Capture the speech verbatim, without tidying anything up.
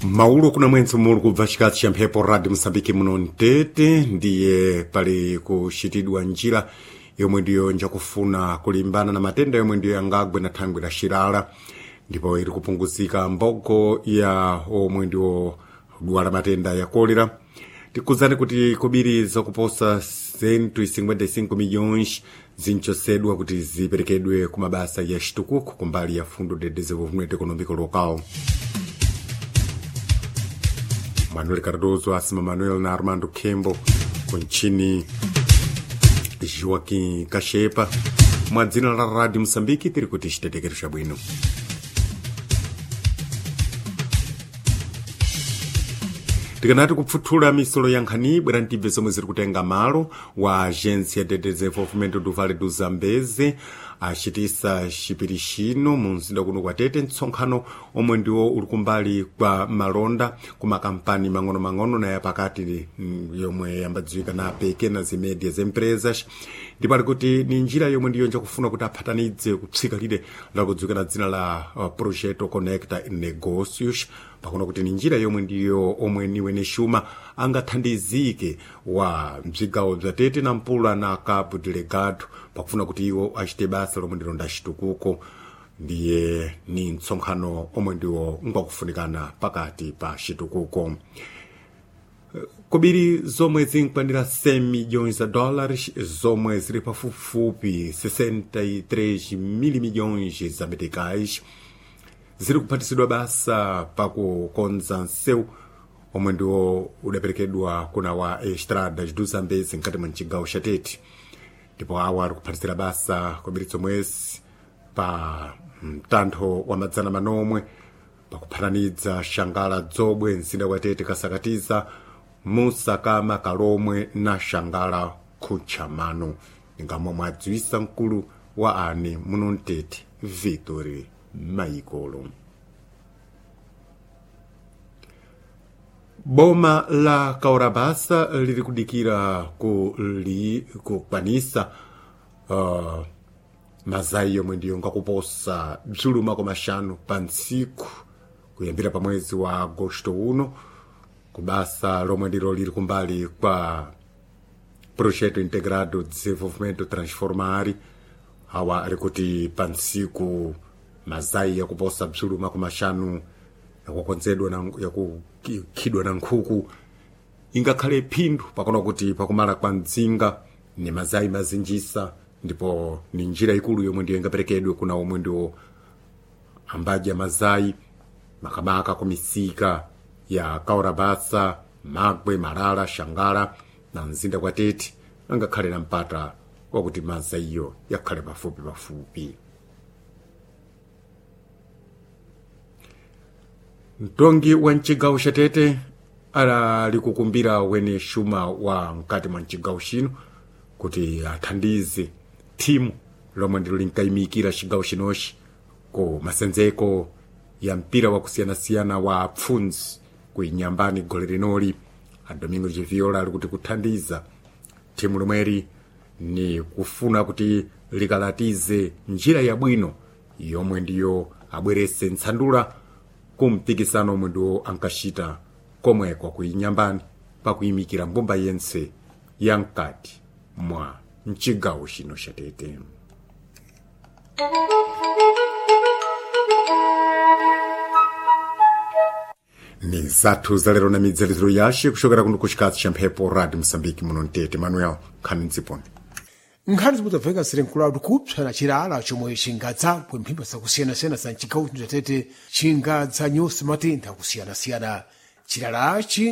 Maulu kuna mwenzi mulu kubva chikazi cha mphepo radio Msambiki muno Ntete ndiye pali kushitidwa njira yomwe ndiyo njakufuna kulimbana na matenda yomwe ndiyo yangagwe na thangwe la shirala ndipo iri kupunguzika mbogo ya omwe ndiyo duwala matenda ya kolera. Tikuzani kuti kubiri zakuposa cento e cinquenta e cinco milhões zinchosedwa kuti ziperekedwe kumabasa ya chitukuko kumbali ya fundo de desenvolvimento econômico local. Manuel Cardoso, Asma Manuel na Armando Kembo, Conchini Joaquim Cachepa, mwadzina la Radio Msambiki tiri kuti chitetekero cha bwino. Tikanati kupfuthula misolo yankhani bwera ntibve zomwe ziri kutenga malo wa Agência de Desenvolvimento do Vale do Zambeze achitisa chipiri chino mu mzinda kuno kwa Tete mtsonkhano omwe ndiwo uli kumbali kwa malonda ku makampani mang'ono-mang'ono na yapakati yomwe yambadziwika na pequenas e médias empresas ndipo ali kuti ni njira yomwe ndiyo njakufuna kuti aphatanidze kutsika lide la kudziwika dzina la uh, Projeto Conecta Negócios pakuona kuti ni njira yomwe ndiyo omwe niwe ni xuma angathandizike wa mzigawo bza Tete na Mpula na Cabo Delegado pakufuna kuti iwo achite basa lomwe ndilo nda chitukuko ndiye ni mtsonkhano omwe ndiwo ngwakufunikana pakati pa chitukuko. Kubiri zomwe zinkwanira cem milhões de dólares zomwe zili pafupifupi sessenta e três mil milhões za meticais ziri kuphatisidwa basa pakukonza nseu omwe ndiwo udaperekedwa kuna wa estradas do Zambezi nkati mwa mchigawo cha Tete ndipo awa ari kuphatisira basa kubiri zomwezi pa mtantho wa madzana manomwe pakuphatanidza Xangala Dzobwe mzinda wa Tete Kasakatiza Musakama Kalomwe na Xangala Khuchamano ngamo mwadziwisa mkulu wa ani muno Ntete Victor Maikolo. Boma la Kaurabasa liri kudikira ku li kukwanisa uh, mazai yomwe ndiyo ngakuposa bzuluma kwa mashanu pa ntsiku kuyambira pa mwezi wa Agosto uno kubasa lomwe ndilo liri kumbali kwa Projeto Integrado de Desenvolvimento Transformari hawa ali kuti pa ntsiku mazai ya kuposa bzuluma kwa mashanu yakukonzedwa na yakukhidwa na nkhuku ingakhale phindu pakona kuti pakumala kwa mdzinga ni mazai mazinjisa ndipo ni njira ikulu yomwe ndiyo ingaperekedwe kuna omwe ndiwo ambadya mazai makamaka kumisika ya Kaurabasa, Magwe, Marara, Xangala na mzinda kwa Tete angakhale na mpata wakuti mazaiyo yakhale pafupi pafupi. Mtongi wa mchigawo cha Tete ali kukumbira wene xuma wa mkati mwa mchigawo chino kuti athandize timu lomwe ndilo linkayimikira chigawo chinochi ku masenzeko ya mpira wa kusiyana-siyana wa apfunzi kuinyambani gole linoli. A Domingo de Viola ali kuti kuthandiza timu lomweri ni kufuna kuti likalatize njira ya bwino yomwe ndiyo abwerese ntsandula kumpikisano omwe ndiwo ankachita komwe kwa kuinyambani pakuyimikira mbumba yense ya mkati mwa mchigawo chino cha Tete. Ni zathu za lero na midzaliziro yace kuchokera kuno kuchikazi cha mphepo radio Msambiki muno Ntete. Manuel Khani Nziponi. Nkhani zimutaveka zirenkulawo kupsa na chilala chomwe chingadza kwemphimba zakusiyana-siyana za mchigawo cha Tete chingadza nyusi matenda kusiyana-siyana chilalachi